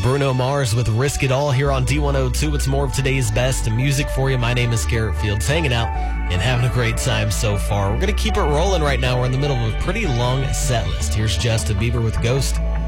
Bruno Mars with Risk It All here on D102. It's more of today's best music for you. My name is Garrett Fields, hanging out and having a great time so far. We're going to keep it rolling right now. We're in the middle of a pretty long set list. Here's Justin Bieber with Ghost